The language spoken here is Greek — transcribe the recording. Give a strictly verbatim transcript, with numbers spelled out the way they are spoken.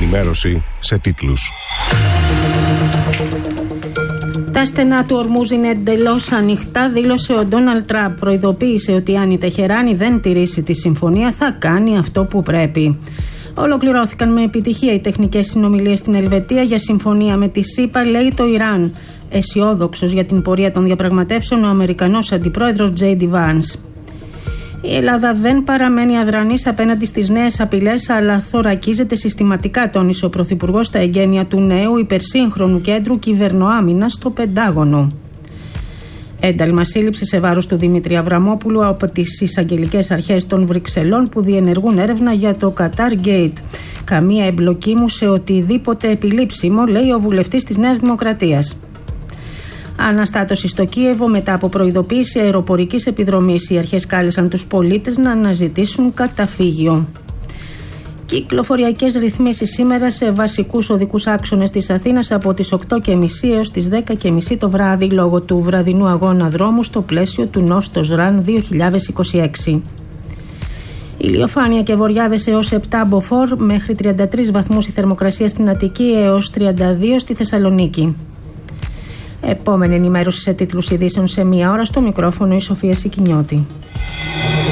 ενημέρωση σε τίτλους. Τα στενά του Ορμούζ είναι εντελώς ανοιχτά, δήλωσε ο Ντόναλντ Τραμπ. Προειδοποίησε ότι αν η Τεχεράνη δεν τηρήσει τη συμφωνία θα κάνει αυτό που πρέπει. Ολοκληρώθηκαν με επιτυχία οι τεχνικές συνομιλίες στην Ελβετία για συμφωνία με τη ΣΥΠΑ, λέει το Ιράν. Αισιόδοξος για την πορεία των διαπραγματεύσεων ο Αμερικανός αντιπρόεδρος Τζέι Ντι Βάνς. Η Ελλάδα δεν παραμένει αδρανής απέναντι στις νέες απειλές, αλλά θωρακίζεται συστηματικά, τόνισε ο Πρωθυπουργός στα εγγένεια του νέου υπερσύγχρονου κέντρου κυβερνοάμυνας στο Πεντάγωνο. Ένταλμα σύλληψη σε βάρος του Δημήτρη Αβραμόπουλου από τις εισαγγελικές αρχές των Βρυξελών που διενεργούν έρευνα για το Qatar Gate. Καμία εμπλοκή μου σε οτιδήποτε επιλήψιμο, λέει ο βουλευτής της Νέας Δημοκρατίας. Αναστάτωση στο Κίεβο μετά από προειδοποίηση αεροπορικής επιδρομής. Οι αρχές κάλεσαν τους πολίτες να αναζητήσουν καταφύγιο. Κυκλοφοριακές ρυθμίσεις σήμερα σε βασικούς οδικούς άξονες της Αθήνας από τις οκτώ και μισή έως τις δέκα και μισή το βράδυ λόγω του βραδινού αγώνα δρόμου στο πλαίσιο του Νόστος Ραν δύο χιλιάδες είκοσι έξι. Ηλιοφάνεια και βοριάδες έως επτά μποφόρ, μέχρι τριάντα τρεις βαθμούς η θερμοκρασία στην Αττική έως τριάντα δύο στη Θεσσαλονίκη. Επόμενη ενημέρωση σε τίτλους ειδήσεων σε μία ώρα, στο μικρόφωνο η Σοφία Σικινιώτη.